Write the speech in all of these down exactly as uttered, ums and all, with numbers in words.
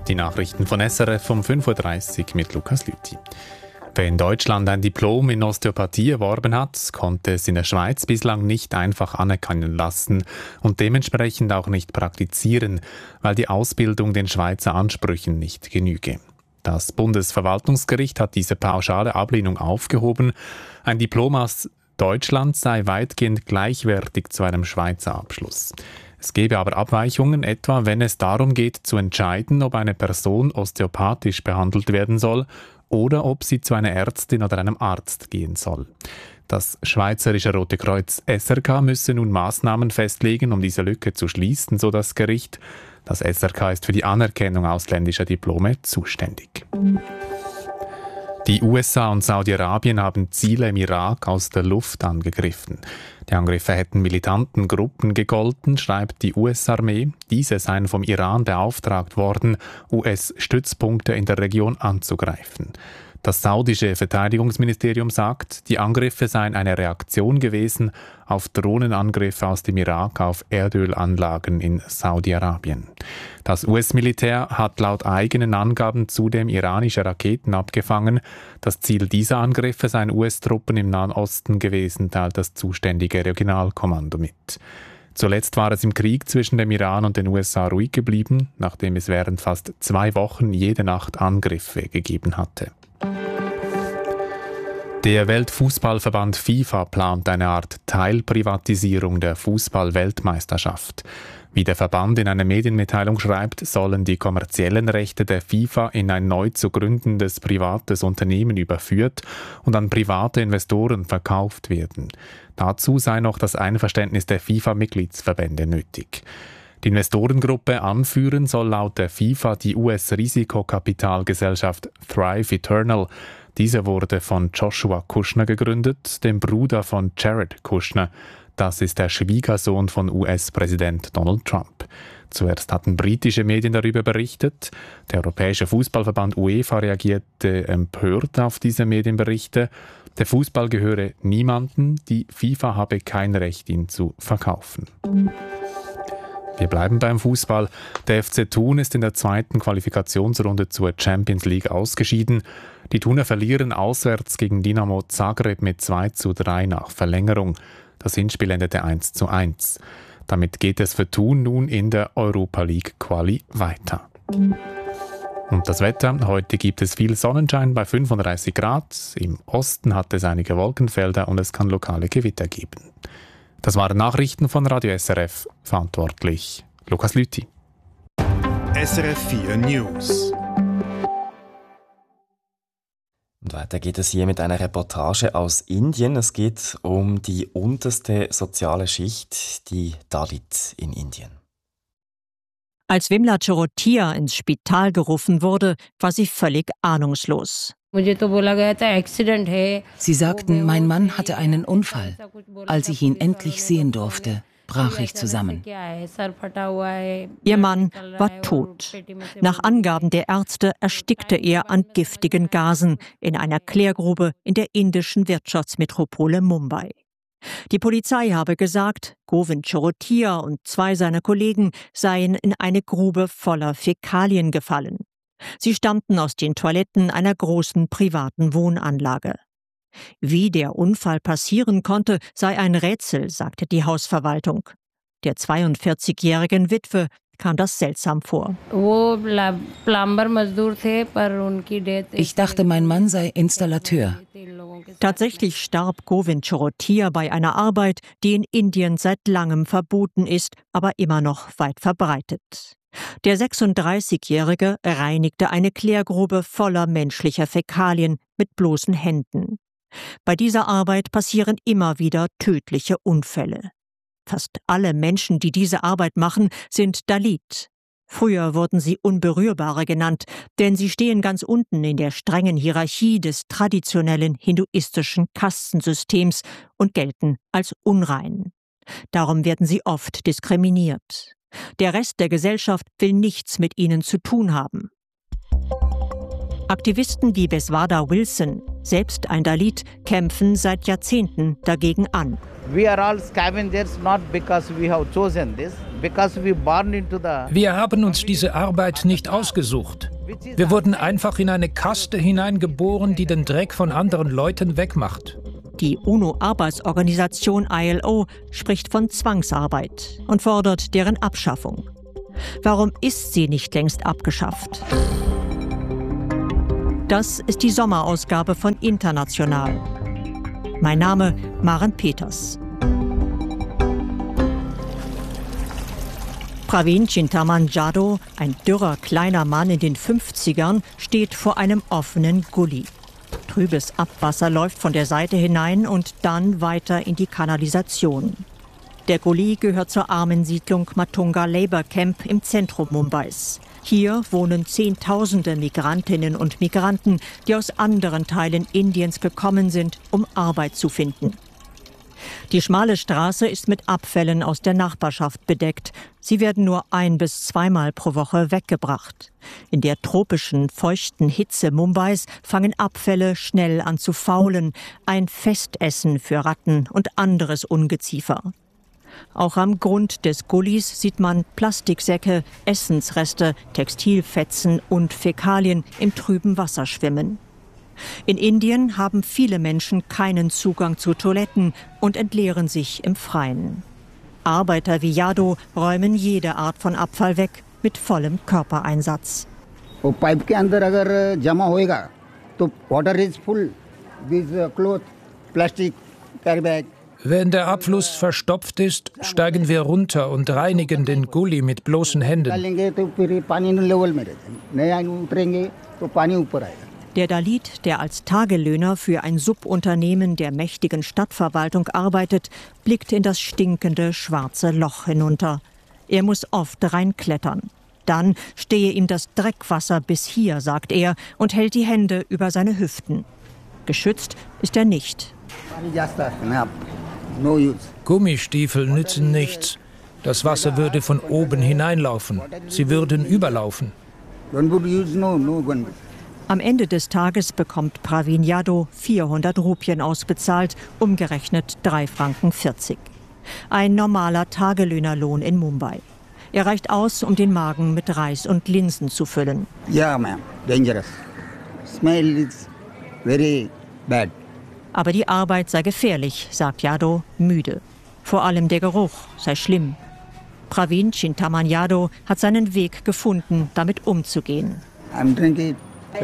Die Nachrichten von S R F um fünf Uhr dreißig mit Lukas Lüthi. Wer in Deutschland ein Diplom in Osteopathie erworben hat, konnte es in der Schweiz bislang nicht einfach anerkennen lassen und dementsprechend auch nicht praktizieren, weil die Ausbildung den Schweizer Ansprüchen nicht genüge. Das Bundesverwaltungsgericht hat diese pauschale Ablehnung aufgehoben. Ein Diplom aus Deutschland sei weitgehend gleichwertig zu einem Schweizer Abschluss. Es gebe aber Abweichungen, etwa wenn es darum geht, zu entscheiden, ob eine Person osteopathisch behandelt werden soll oder ob sie zu einer Ärztin oder einem Arzt gehen soll. Das Schweizerische Rote Kreuz S R K müsse nun Maßnahmen festlegen, um diese Lücke zu schließen, so das Gericht. Das S R K ist für die Anerkennung ausländischer Diplome zuständig. Die U S A und Saudi-Arabien haben Ziele im Irak aus der Luft angegriffen. Die Angriffe hätten militanten Gruppen gegolten, schreibt die U S-Armee. Diese seien vom Iran beauftragt worden, U S-Stützpunkte in der Region anzugreifen. Das saudische Verteidigungsministerium sagt, die Angriffe seien eine Reaktion gewesen auf Drohnenangriffe aus dem Irak auf Erdölanlagen in Saudi-Arabien. Das U S-Militär hat laut eigenen Angaben zudem iranische Raketen abgefangen. Das Ziel dieser Angriffe seien U S-Truppen im Nahen Osten gewesen, teilt das zuständige Regionalkommando mit. Zuletzt war es im Krieg zwischen dem Iran und den U S A ruhig geblieben, nachdem es während fast zwei Wochen jede Nacht Angriffe gegeben hatte. Der Weltfußballverband FIFA plant eine Art Teilprivatisierung der Fußball-Weltmeisterschaft. Wie der Verband in einer Medienmitteilung schreibt, sollen die kommerziellen Rechte der FIFA in ein neu zu gründendes privates Unternehmen überführt und an private Investoren verkauft werden. Dazu sei noch das Einverständnis der FIFA-Mitgliedsverbände nötig. Die Investorengruppe anführen soll laut der FIFA die U S-Risikokapitalgesellschaft Thrive Eternal. Diese wurde von Joshua Kushner gegründet, dem Bruder von Jared Kushner. Das ist der Schwiegersohn von U S-Präsident Donald Trump. Zuerst hatten britische Medien darüber berichtet. Der Europäische Fußballverband UEFA reagierte empört auf diese Medienberichte. Der Fußball gehöre niemandem, die FIFA habe kein Recht, ihn zu verkaufen. Wir bleiben beim Fußball. Der F C Thun ist in der zweiten Qualifikationsrunde zur Champions League ausgeschieden. Die Thuner verlieren auswärts gegen Dinamo Zagreb mit zwei zu drei nach Verlängerung. Das Hinspiel endete eins zu eins. Damit geht es für Thun nun in der Europa League Quali weiter. Und das Wetter. Heute gibt es viel Sonnenschein bei fünfunddreißig Grad. Im Osten hat es einige Wolkenfelder und es kann lokale Gewitter geben. Das waren Nachrichten von Radio S R F. Verantwortlich Lukas Lüthi. S R F vier News. Und weiter geht es hier mit einer Reportage aus Indien. Es geht um die unterste soziale Schicht, die Dalit in Indien. Als Vimla Cherotia ins Spital gerufen wurde, war sie völlig ahnungslos. Sie sagten, mein Mann hatte einen Unfall. Als ich ihn endlich sehen durfte, brach ich zusammen. Ihr Mann war tot. Nach Angaben der Ärzte erstickte er an giftigen Gasen in einer Klärgrube in der indischen Wirtschaftsmetropole Mumbai. Die Polizei habe gesagt, Govind Cherotia und zwei seiner Kollegen seien in eine Grube voller Fäkalien gefallen. Sie stammten aus den Toiletten einer großen privaten Wohnanlage. Wie der Unfall passieren konnte, sei ein Rätsel, sagte die Hausverwaltung. Der zweiundvierzigjährigen Witwe kam das seltsam vor. Ich dachte, mein Mann sei Installateur. Tatsächlich starb Govind Cherotia bei einer Arbeit, die in Indien seit langem verboten ist, aber immer noch weit verbreitet. Der sechsunddreißigjährige reinigte eine Klärgrube voller menschlicher Fäkalien mit bloßen Händen. Bei dieser Arbeit passieren immer wieder tödliche Unfälle. Fast alle Menschen, die diese Arbeit machen, sind Dalit. Früher wurden sie Unberührbare genannt, denn sie stehen ganz unten in der strengen Hierarchie des traditionellen hinduistischen Kastensystems und gelten als unrein. Darum werden sie oft diskriminiert. Der Rest der Gesellschaft will nichts mit ihnen zu tun haben. Aktivisten wie Beswada Wilson, selbst ein Dalit, kämpfen seit Jahrzehnten dagegen an. Wir haben uns diese Arbeit nicht ausgesucht. Wir wurden einfach in eine Kaste hineingeboren, die den Dreck von anderen Leuten wegmacht. Die UNO-Arbeitsorganisation I L O spricht von Zwangsarbeit und fordert deren Abschaffung. Warum ist sie nicht längst abgeschafft? Das ist die Sommerausgabe von International. Mein Name Maren Peters. Pravin Chintaman Jadhav, ein dürrer kleiner Mann in den fünfzigern, steht vor einem offenen Gully. Trübes Abwasser läuft von der Seite hinein und dann weiter in die Kanalisation. Der Gully gehört zur Armensiedlung Matunga Labour Camp im Zentrum Mumbais. Hier wohnen Zehntausende Migrantinnen und Migranten, die aus anderen Teilen Indiens gekommen sind, um Arbeit zu finden. Die schmale Straße ist mit Abfällen aus der Nachbarschaft bedeckt. Sie werden nur ein- bis zweimal pro Woche weggebracht. In der tropischen, feuchten Hitze Mumbais fangen Abfälle schnell an zu faulen. Ein Festessen für Ratten und anderes Ungeziefer. Auch am Grund des Gullys sieht man Plastiksäcke, Essensreste, Textilfetzen und Fäkalien im trüben Wasser schwimmen. In Indien haben viele Menschen keinen Zugang zu Toiletten und entleeren sich im Freien. Arbeiter wie Jadhav räumen jede Art von Abfall weg mit vollem Körpereinsatz. Wenn der Abfluss verstopft ist, steigen wir runter und reinigen den Gully mit bloßen Händen. Der Dalit, der als Tagelöhner für ein Subunternehmen der mächtigen Stadtverwaltung arbeitet, blickt in das stinkende schwarze Loch hinunter. Er muss oft reinklettern. Dann stehe ihm das Dreckwasser bis hier, sagt er, und hält die Hände über seine Hüften. Geschützt ist er nicht. Gummistiefel nützen nichts. Das Wasser würde von oben hineinlaufen. Sie würden überlaufen. Am Ende des Tages bekommt Pravin Jadhav vierhundert Rupien ausbezahlt, umgerechnet drei Franken vierzig. Ein normaler Tagelöhnerlohn in Mumbai. Er reicht aus, um den Magen mit Reis und Linsen zu füllen. Ja, ma'am, dangerous. Smell is very bad. Aber die Arbeit sei gefährlich, sagt Jadhav müde. Vor allem der Geruch sei schlimm. Pravin Chintaman Jadhav hat seinen Weg gefunden, damit umzugehen. I'm drinking.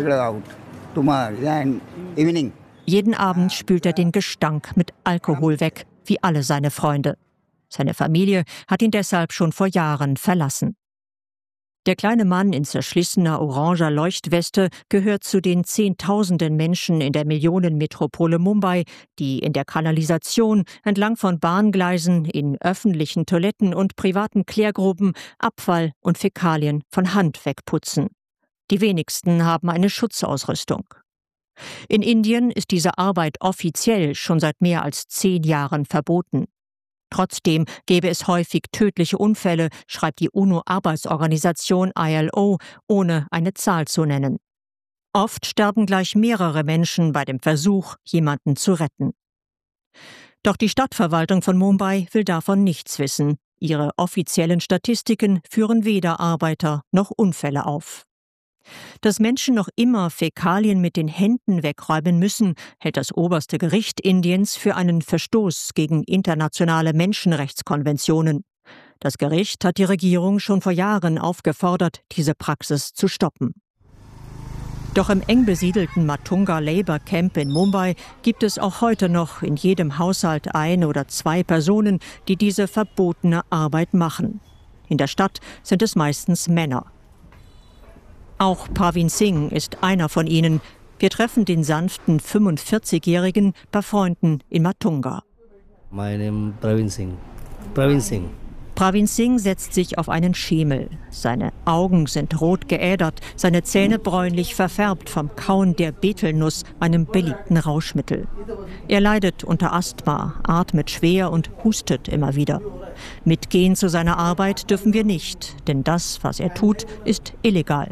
Jeden Abend spült er den Gestank mit Alkohol weg, wie alle seine Freunde. Seine Familie hat ihn deshalb schon vor Jahren verlassen. Der kleine Mann in zerschlissener oranger Leuchtweste gehört zu den Zehntausenden Menschen in der Millionenmetropole Mumbai, die in der Kanalisation, entlang von Bahngleisen, in öffentlichen Toiletten und privaten Klärgruben Abfall und Fäkalien von Hand wegputzen. Die wenigsten haben eine Schutzausrüstung. In Indien ist diese Arbeit offiziell schon seit mehr als zehn Jahren verboten. Trotzdem gäbe es häufig tödliche Unfälle, schreibt die UNO-Arbeitsorganisation I L O, ohne eine Zahl zu nennen. Oft sterben gleich mehrere Menschen bei dem Versuch, jemanden zu retten. Doch die Stadtverwaltung von Mumbai will davon nichts wissen. Ihre offiziellen Statistiken führen weder Arbeiter noch Unfälle auf. Dass Menschen noch immer Fäkalien mit den Händen wegräumen müssen, hält das oberste Gericht Indiens für einen Verstoß gegen internationale Menschenrechtskonventionen. Das Gericht hat die Regierung schon vor Jahren aufgefordert, diese Praxis zu stoppen. Doch im eng besiedelten Matunga Labour Camp in Mumbai gibt es auch heute noch in jedem Haushalt ein oder zwei Personen, die diese verbotene Arbeit machen. In der Stadt sind es meistens Männer. Auch Pravin Singh ist einer von ihnen. Wir treffen den sanften fünfundvierzigjährigen bei Freunden in Matunga. My name Pravin Singh. Pravin Singh. Pravin Singh setzt sich auf einen Schemel. Seine Augen sind rot geädert, seine Zähne bräunlich verfärbt vom Kauen der Betelnuss, einem beliebten Rauschmittel. Er leidet unter Asthma, atmet schwer und hustet immer wieder. Mitgehen zu seiner Arbeit dürfen wir nicht, denn das, was er tut, ist illegal.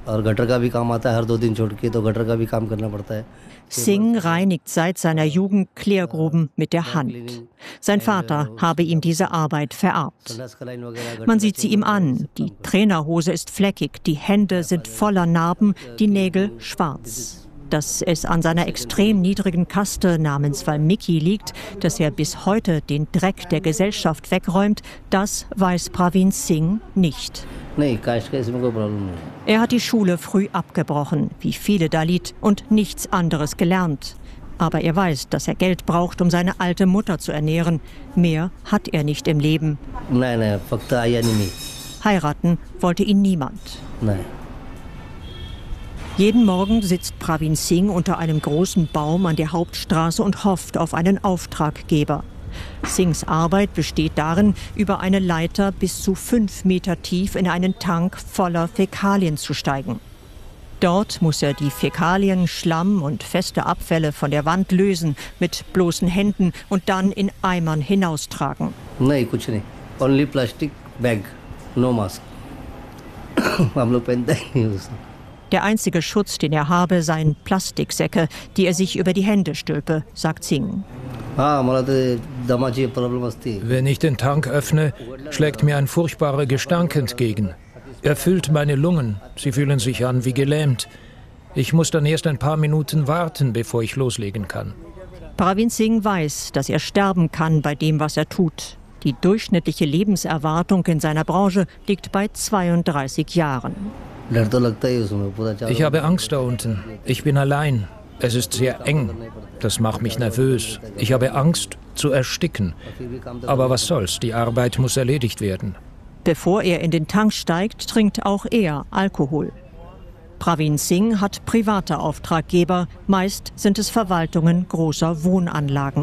Singh reinigt seit seiner Jugend Klärgruben mit der Hand. Sein Vater habe ihm diese Arbeit vererbt. Man sieht sie ihm an. Die Trainerhose ist fleckig, die Hände sind voller Narben, die Nägel schwarz. Dass es an seiner extrem niedrigen Kaste namens Valmiki liegt, dass er bis heute den Dreck der Gesellschaft wegräumt, das weiß Pravin Singh nicht. Er hat die Schule früh abgebrochen, wie viele Dalit, und nichts anderes gelernt. Aber er weiß, dass er Geld braucht, um seine alte Mutter zu ernähren. Mehr hat er nicht im Leben. Heiraten wollte ihn niemand. Jeden Morgen sitzt Pravin Singh unter einem großen Baum an der Hauptstraße und hofft auf einen Auftraggeber. Singhs Arbeit besteht darin, über eine Leiter bis zu fünf Meter tief in einen Tank voller Fäkalien zu steigen. Dort muss er die Fäkalien, Schlamm und feste Abfälle von der Wand lösen, mit bloßen Händen und dann in Eimern hinaustragen. Nein, kuch nahi. Only plastic bag, no mask. Hum log pehante nahi usko. Der einzige Schutz, den er habe, seien Plastiksäcke, die er sich über die Hände stülpe, sagt Singh. Wenn ich den Tank öffne, schlägt mir ein furchtbarer Gestank entgegen. Er füllt meine Lungen, sie fühlen sich an wie gelähmt. Ich muss dann erst ein paar Minuten warten, bevor ich loslegen kann. Pravin Singh weiß, dass er sterben kann bei dem, was er tut. Die durchschnittliche Lebenserwartung in seiner Branche liegt bei zweiunddreißig Jahren. Ich habe Angst da unten. Ich bin allein. Es ist sehr eng. Das macht mich nervös. Ich habe Angst zu ersticken. Aber was soll's, die Arbeit muss erledigt werden. Bevor er in den Tank steigt, trinkt auch er Alkohol. Pravin Singh hat private Auftraggeber. Meist sind es Verwaltungen großer Wohnanlagen.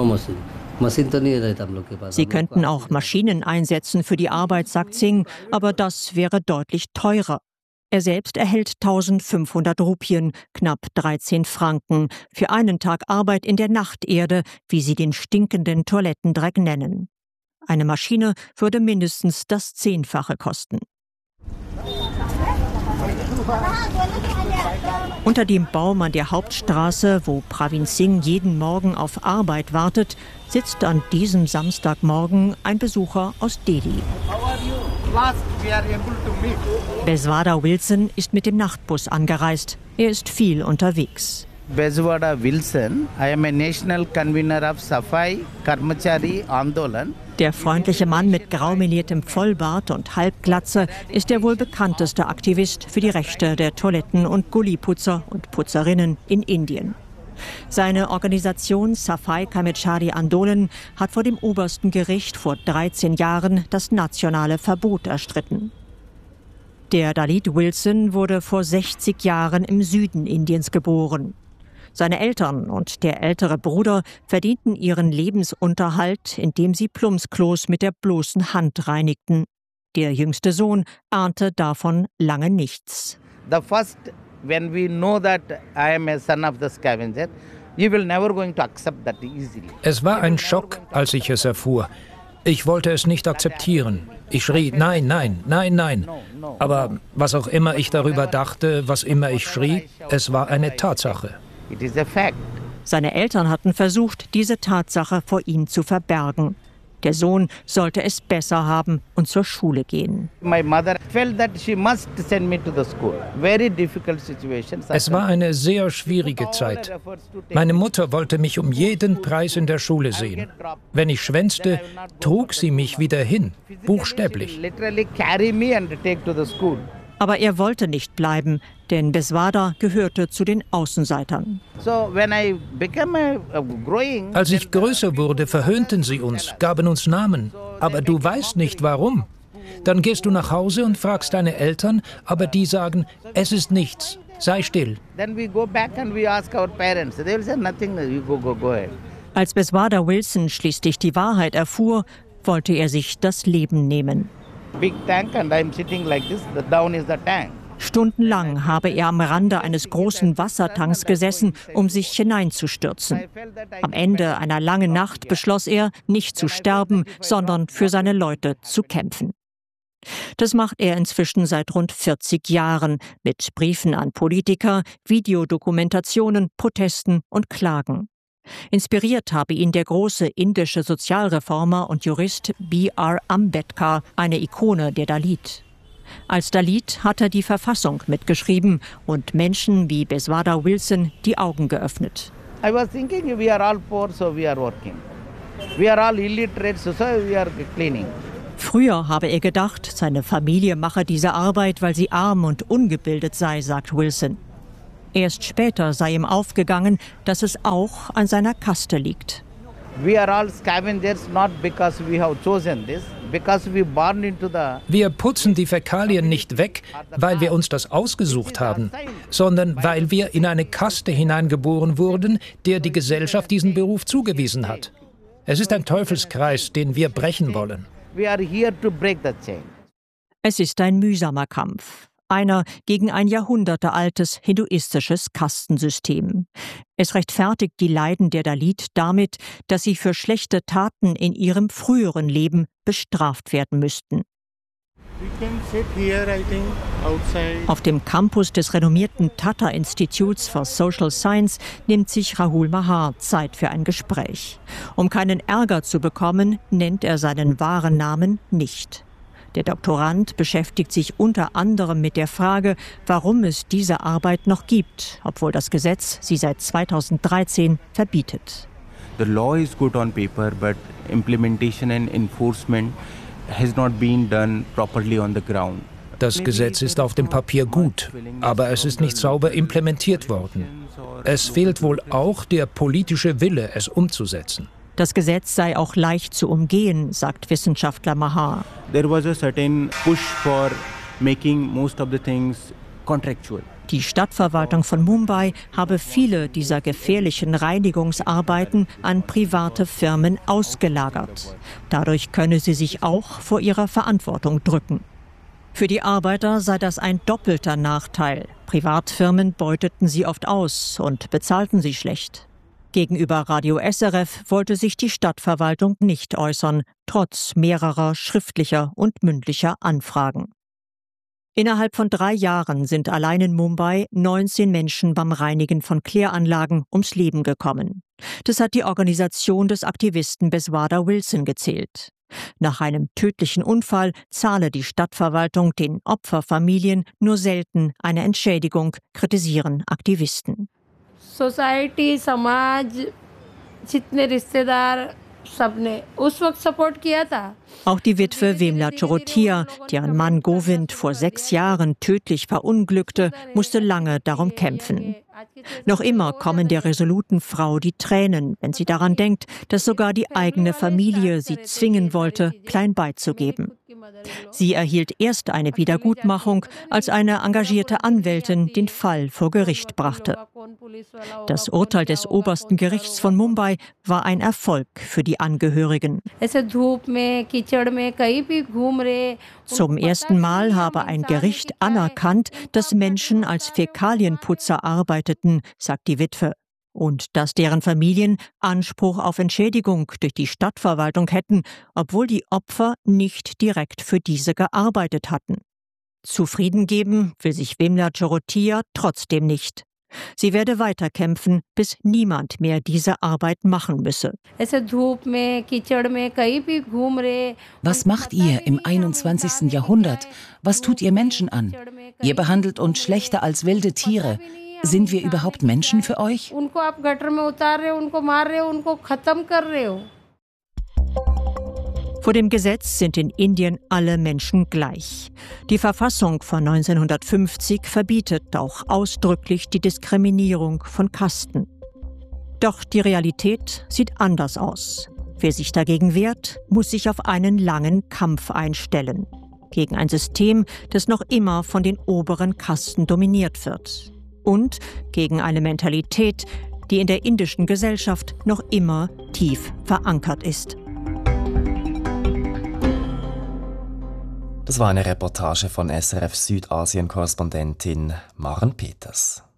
Sie könnten auch Maschinen einsetzen für die Arbeit, sagt Singh, aber das wäre deutlich teurer. Er selbst erhält eintausendfünfhundert Rupien, knapp dreizehn Franken, für einen Tag Arbeit in der Nachterde, wie sie den stinkenden Toilettendreck nennen. Eine Maschine würde mindestens das Zehnfache kosten. Unter dem Baum an der Hauptstraße, wo Pravin Singh jeden Morgen auf Arbeit wartet, sitzt an diesem Samstagmorgen ein Besucher aus Delhi. Beswada Wilson ist mit dem Nachtbus angereist. Er ist viel unterwegs. Beswada Wilson, I am a national convener of Safai Karmachari Andolan. Der freundliche Mann mit graumeliertem Vollbart und Halbglatze ist der wohl bekannteste Aktivist für die Rechte der Toiletten- und Gulliputzer und Putzerinnen in Indien. Seine Organisation Safai Karmachari Andolan hat vor dem obersten Gericht vor dreizehn Jahren das nationale Verbot erstritten. Der Dalit Wilson wurde vor sechzig Jahren im Süden Indiens geboren. Seine Eltern und der ältere Bruder verdienten ihren Lebensunterhalt, indem sie Plumpsklos mit der bloßen Hand reinigten. Der jüngste Sohn ahnte davon lange nichts. The first, when we know that I am a son of the scavenger, you will never going to accept that easily. Es war ein Schock, als ich es erfuhr. Ich wollte es nicht akzeptieren. Ich schrie, nein, nein, nein, nein. Aber was auch immer ich darüber dachte, was immer ich schrie, es war eine Tatsache. It is a fact. Seine Eltern hatten versucht, diese Tatsache vor ihm zu verbergen. Der Sohn sollte es besser haben und zur Schule gehen. My mother felt that she must send me to the school. Very difficult situation. Es war eine sehr schwierige Zeit. Meine Mutter wollte mich um jeden Preis in der Schule sehen. Wenn ich schwänzte, trug sie mich wieder hin, buchstäblich. Literally carry me and take to the school. Aber er wollte nicht bleiben, denn Beswada gehörte zu den Außenseitern. So when I became a, a growing, Als ich größer wurde, verhöhnten sie uns, gaben uns Namen. Aber du weißt nicht warum. Dann gehst du nach Hause und fragst deine Eltern, aber die sagen, es ist nichts, sei still. Then we go back and we ask our parents. They will say nothing, you go, go, go ahead. Als Beswada Wilson schließlich die Wahrheit erfuhr, wollte er sich das Leben nehmen. Big tank and I'm sitting like this, the down is the tank. Stundenlang habe er am Rande eines großen Wassertanks gesessen, um sich hineinzustürzen. Am Ende einer langen Nacht beschloss er, nicht zu sterben, sondern für seine Leute zu kämpfen. Das macht er inzwischen seit rund vierzig Jahren mit Briefen an Politiker, Videodokumentationen, Protesten und Klagen. Inspiriert habe ihn der große indische Sozialreformer und Jurist B R Ambedkar, eine Ikone der Dalit. Als Dalit hat er die Verfassung mitgeschrieben und Menschen wie Beswada Wilson die Augen geöffnet. I was thinking we are all poor, so we are working. We are all illiterate, so we are cleaning. Früher habe er gedacht, seine Familie mache diese Arbeit, weil sie arm und ungebildet sei, sagt Wilson. Erst später sei ihm aufgegangen, dass es auch an seiner Kaste liegt. We are all scavengers not because we have chosen this, because we born into the. Wir putzen die Fäkalien nicht weg, weil wir uns das ausgesucht haben, sondern weil wir in eine Kaste hineingeboren wurden, der die Gesellschaft diesen Beruf zugewiesen hat. Es ist ein Teufelskreis, den wir brechen wollen. We are here to break the chain. Es ist ein mühsamer Kampf. Einer gegen ein jahrhundertealtes hinduistisches Kastensystem. Es rechtfertigt die Leiden der Dalit damit, dass sie für schlechte Taten in ihrem früheren Leben bestraft werden müssten. Auf dem Campus des renommierten Tata-Instituts for Social Science nimmt sich Rahul Mahar Zeit für ein Gespräch. Um keinen Ärger zu bekommen, nennt er seinen wahren Namen nicht. Der Doktorand beschäftigt sich unter anderem mit der Frage, warum es diese Arbeit noch gibt, obwohl das Gesetz sie seit zweitausenddreizehn verbietet. The law is good on paper, but implementation and enforcement has not been done properly on the ground. Das Gesetz ist auf dem Papier gut, aber es ist nicht sauber implementiert worden. Es fehlt wohl auch der politische Wille, es umzusetzen. Das Gesetz sei auch leicht zu umgehen, sagt Wissenschaftler Mahar. There was a certain push for making most of the things contractual. Die Stadtverwaltung von Mumbai habe viele dieser gefährlichen Reinigungsarbeiten an private Firmen ausgelagert. Dadurch könne sie sich auch vor ihrer Verantwortung drücken. Für die Arbeiter sei das ein doppelter Nachteil. Privatfirmen beuteten sie oft aus und bezahlten sie schlecht. Gegenüber Radio S R F wollte sich die Stadtverwaltung nicht äußern, trotz mehrerer schriftlicher und mündlicher Anfragen. Innerhalb von drei Jahren sind allein in Mumbai neunzehn Menschen beim Reinigen von Kläranlagen ums Leben gekommen. Das hat die Organisation des Aktivisten Beswada Wilson gezählt. Nach einem tödlichen Unfall zahle die Stadtverwaltung den Opferfamilien nur selten eine Entschädigung, kritisieren Aktivisten. Society समाज जितने रिश्तेदार सबने उस वक्त सपोर्ट किया था. Auch die Witwe Vemla Chorotia, deren Mann Govind vor sechs Jahren tödlich verunglückte, musste lange darum kämpfen. Noch immer kommen der resoluten Frau die Tränen, wenn sie daran denkt, dass sogar die eigene Familie sie zwingen wollte, klein beizugeben. Sie erhielt erst eine Wiedergutmachung, als eine engagierte Anwältin den Fall vor Gericht brachte. Das Urteil des obersten Gerichts von Mumbai war ein Erfolg für die Angehörigen. Zum ersten Mal habe ein Gericht anerkannt, dass Menschen als Fäkalienputzer arbeiteten, sagt die Witwe. Und dass deren Familien Anspruch auf Entschädigung durch die Stadtverwaltung hätten, obwohl die Opfer nicht direkt für diese gearbeitet hatten. Zufrieden geben will sich Vemla Chorotia trotzdem nicht. Sie werde weiterkämpfen, bis niemand mehr diese Arbeit machen müsse. Was macht ihr im einundzwanzigsten Jahrhundert? Was tut ihr Menschen an? Ihr behandelt uns schlechter als wilde Tiere. Sind wir überhaupt Menschen für euch? Vor dem Gesetz sind in Indien alle Menschen gleich. Die Verfassung von neunzehnhundertfünfzig verbietet auch ausdrücklich die Diskriminierung von Kasten. Doch die Realität sieht anders aus. Wer sich dagegen wehrt, muss sich auf einen langen Kampf einstellen. Gegen ein System, das noch immer von den oberen Kasten dominiert wird. Und gegen eine Mentalität, die in der indischen Gesellschaft noch immer tief verankert ist. Das war eine Reportage von S R F Südasien-Korrespondentin Maren Peters.